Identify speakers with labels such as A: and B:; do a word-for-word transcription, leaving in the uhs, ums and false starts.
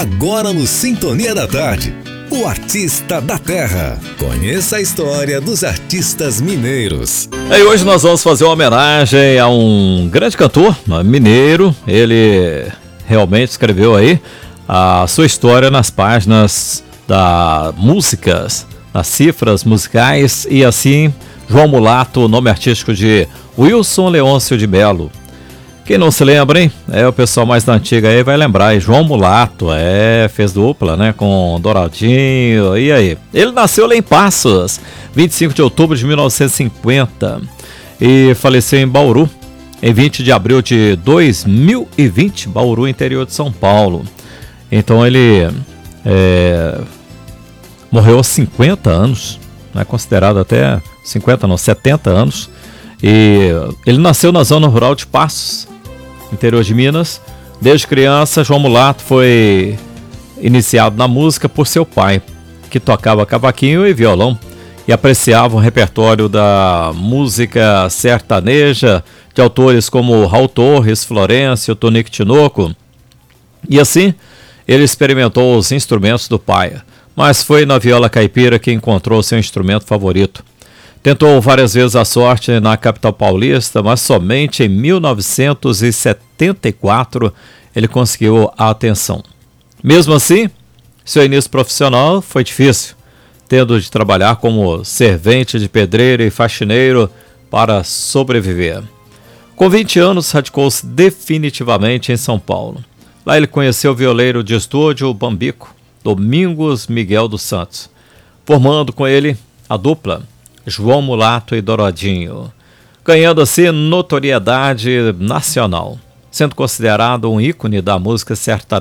A: Agora no Sintonia da Tarde, o artista da terra. Conheça a história dos artistas mineiros.
B: E hoje nós vamos fazer uma homenagem a um grande cantor mineiro. Ele realmente escreveu aí a sua história nas páginas da músicas, nas cifras musicais, e assim João Mulato, nome artístico de Wilson Leôncio de Melo. Quem não se lembra, hein? É, o pessoal mais da antiga aí vai lembrar. E João Mulato, é, fez dupla, né, com Douradinho, e aí? Ele nasceu lá em Passos, vinte e cinco de outubro de mil novecentos e cinquenta, e faleceu em Bauru, em vinte de abril de dois mil e vinte, Bauru, interior de São Paulo. Então ele é, morreu aos cinquenta anos, né, considerado até cinquenta, não, setenta anos, e ele nasceu na zona rural de Passos, interior de Minas. Desde criança, João Mulato foi iniciado na música por seu pai, que tocava cavaquinho e violão e apreciava o repertório da música sertaneja de autores como Raul Torres, Florencio, Tonico Tinoco. E assim, ele experimentou os instrumentos do pai, mas foi na viola caipira que encontrou seu instrumento favorito. Tentou várias vezes a sorte na capital paulista, mas somente em mil novecentos e setenta e quatro ele conseguiu a atenção. Mesmo assim, seu início profissional foi difícil, tendo de trabalhar como servente de pedreiro e faxineiro para sobreviver. Com vinte anos, radicou-se definitivamente em São Paulo. Lá ele conheceu o violeiro de estúdio Bambico, Domingos Miguel dos Santos, formando com ele a dupla João Mulato e Douradinho, ganhando assim notoriedade nacional, sendo considerado um ícone da música sertaneja